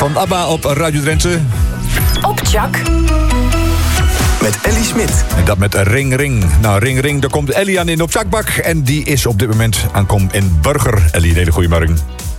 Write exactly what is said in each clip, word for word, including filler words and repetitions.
Van ABBA op Radio Drenthe. Op Tjak. Met Ellie Smit. En dat met Ring Ring. Nou, Ring Ring, daar komt Ellie aan in de Tjakbak. En die is op dit moment aankom in Burger. Ellie, een hele goede morgen.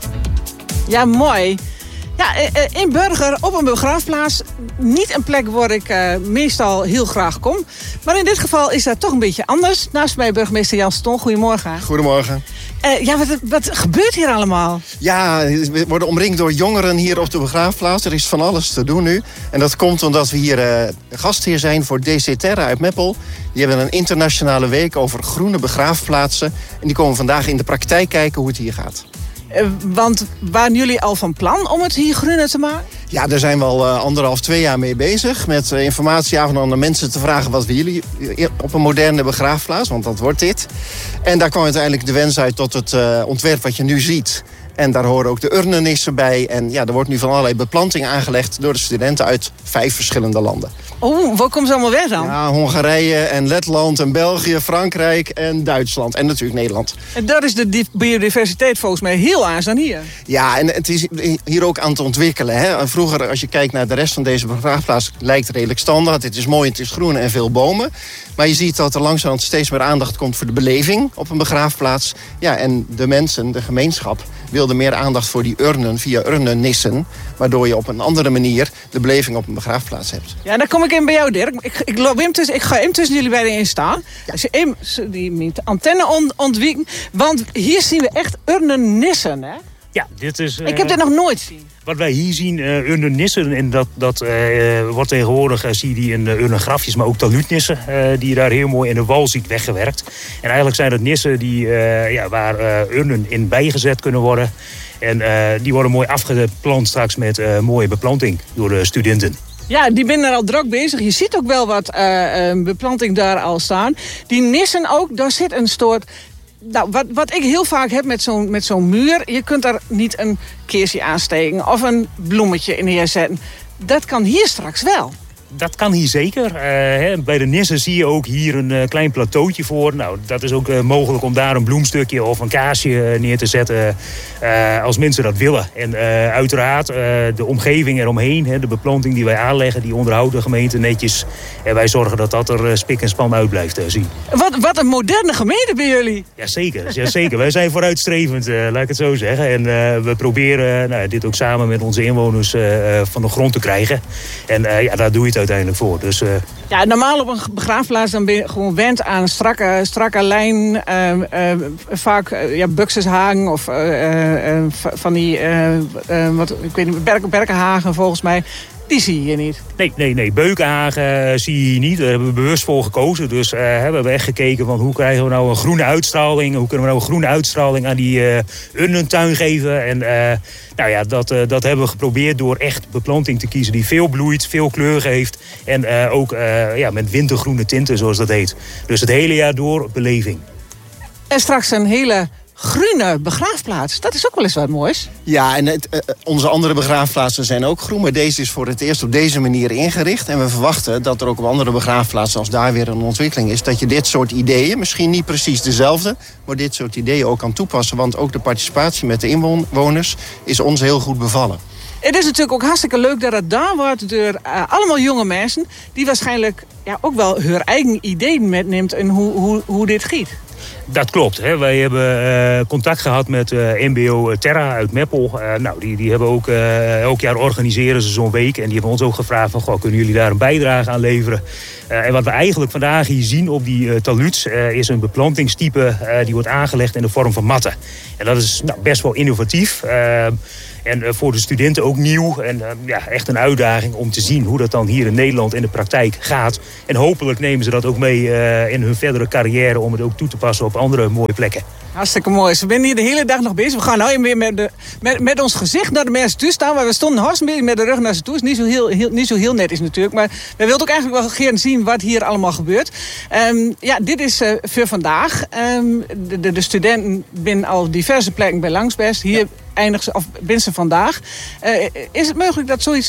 Ja, mooi. Ja, in Burger, op een begraafplaats. Niet een plek waar ik uh, meestal heel graag kom. Maar in dit geval is dat toch een beetje anders. Naast mij burgemeester Jan Ston. Goedemorgen. Goedemorgen. Uh, ja, wat, wat gebeurt hier allemaal? Ja, we worden omringd door jongeren hier op de begraafplaats. Er is van alles te doen nu. En dat komt omdat we hier uh, gastheer zijn voor D C Terra uit Meppel. Die hebben een internationale week over groene begraafplaatsen. En die komen vandaag in de praktijk kijken hoe het hier gaat. Uh, want waren jullie al van plan om het hier groener te maken? Ja, daar zijn we al uh, anderhalf, twee jaar mee bezig. Met uh, informatieavonden aan de mensen te vragen wat willen jullie op een moderne begraafplaats. Want dat wordt dit. En daar kwam uiteindelijk de wens uit tot het uh, ontwerp wat je nu ziet. En daar horen ook de urnenissen bij. En ja, er wordt nu van allerlei beplanting aangelegd door de studenten uit vijf verschillende landen. Oh, waar komen ze allemaal weg dan? Ja, Hongarije en Letland en België, Frankrijk en Duitsland. En natuurlijk Nederland. En daar is de biodiversiteit volgens mij heel aans dan hier. Ja, en het is hier ook aan het ontwikkelen. Hè. Vroeger, als je kijkt naar de rest van deze begraafplaats, lijkt het redelijk standaard. Het is mooi, het is groen en veel bomen. Maar je ziet dat er langzamerhand steeds meer aandacht komt voor de beleving op een begraafplaats. Ja, en de mensen, de gemeenschap, wilde meer aandacht voor die urnen via urnenissen. Waardoor je op een andere manier de beleving op een begraafplaats hebt. Ja, dan kom ik in bij jou, Dirk. Ik, ik, loop hem tussen, ik ga hem tussen jullie beiden in staan. Ja. Als je hem die antenne on, ontwieken. Want hier zien we echt urnenissen, hè? Ja, dit is... Uh... Ik heb dit nog nooit gezien. Wat wij hier zien, uh, urnenissen, en dat, dat uh, wordt tegenwoordig, uh, zie je die in uh, urnengrafjes, maar ook taludnissen, uh, die je daar heel mooi in de wal ziet weggewerkt. En eigenlijk zijn dat nissen die, uh, ja, waar uh, urnen in bijgezet kunnen worden. En uh, die worden mooi afgeplant straks met uh, mooie beplanting door de studenten. Ja, die zijn er al druk bezig. Je ziet ook wel wat uh, uh, beplanting daar al staan. Die nissen ook, daar zit een soort... Nou, wat, wat ik heel vaak heb met zo'n met zo'n muur... je kunt daar niet een keersje aansteken of een bloemetje in neerzetten. Dat kan hier straks wel. Dat kan hier zeker. Uh, hè, bij de nissen zie je ook hier een uh, klein plateautje voor. Nou, dat is ook uh, mogelijk om daar een bloemstukje of een kaasje uh, neer te zetten uh, als mensen dat willen. En uh, uiteraard uh, de omgeving eromheen, hè, de beplanting die wij aanleggen, die onderhoudt de gemeente netjes. En wij zorgen dat dat er uh, spik en span uit blijft uh, zien. Wat, wat een moderne gemeente bij jullie. Jazeker, ja, zeker. Wij zijn vooruitstrevend, uh, laat ik het zo zeggen. En uh, we proberen uh, nou, dit ook samen met onze inwoners uh, van de grond te krijgen. En uh, ja, daar doe je het uiteindelijk voor. Dus, uh... ja, normaal op een begraafplaats dan ben je gewoon wend aan strakke, strakke lijn. Uh, uh, vaak uh, ja, buxushagen of uh, uh, van die, uh, uh, wat, ik weet niet, berk, berkenhagen volgens mij. Die zie je hier niet. Nee, nee, nee. Beukenhagen zie je hier niet. Daar hebben we bewust voor gekozen. Dus uh, we hebben echt gekeken van hoe krijgen we nou een groene uitstraling. Hoe kunnen we nou een groene uitstraling aan die uh, urnentuin geven. En uh, nou ja, dat, uh, dat hebben we geprobeerd door echt beplanting te kiezen die veel bloeit, veel kleur geeft. En uh, ook uh, ja, met wintergroene tinten, zoals dat heet. Dus het hele jaar door beleving. En straks een hele groene begraafplaats. Dat is ook wel eens wat moois. Ja, en het, uh, onze andere begraafplaatsen zijn ook groen. Maar deze is voor het eerst op deze manier ingericht. En we verwachten dat er ook op andere begraafplaatsen, als daar weer een ontwikkeling is, dat je dit soort ideeën, misschien niet precies dezelfde, maar dit soort ideeën ook kan toepassen. Want ook de participatie met de inwoners is ons heel goed bevallen. Het is natuurlijk ook hartstikke leuk dat het daar wordt door uh, allemaal jonge mensen die waarschijnlijk ja, ook wel hun eigen ideeën metneemt in hoe, hoe, hoe dit giet. Dat klopt. Hè. Wij hebben uh, contact gehad met uh, M B O Terra uit Meppel. Uh, nou, die, die hebben ook uh, elk jaar organiseren ze zo'n week. En die hebben ons ook gevraagd van, goh, kunnen jullie daar een bijdrage aan leveren? Uh, en wat we eigenlijk vandaag hier zien op die uh, taluds uh, is een beplantingstype uh, die wordt aangelegd in de vorm van matten. En dat is nou, best wel innovatief. Uh, En uh, voor de studenten ook nieuw. En uh, ja, echt een uitdaging om te zien hoe dat dan hier in Nederland in de praktijk gaat. En hopelijk nemen ze dat ook mee uh, in hun verdere carrière om het ook toe te passen op andere mooie plekken. Hartstikke mooi. We zijn hier de hele dag nog bezig. We gaan nou weer met, de, met, met ons gezicht naar de mensen toe staan. Maar we stonden hartstikke met de rug naar ze toe. Is niet zo heel, heel, niet zo heel netjes natuurlijk. Maar we wilden ook eigenlijk wel graag zien wat hier allemaal gebeurt. Um, ja, dit is uh, voor vandaag. Um, de, de, de studenten zijn al diverse plekken bij Langsbest. Hier ja. eindigen ze, of binnen ze vandaag. Uh, is het mogelijk dat zoiets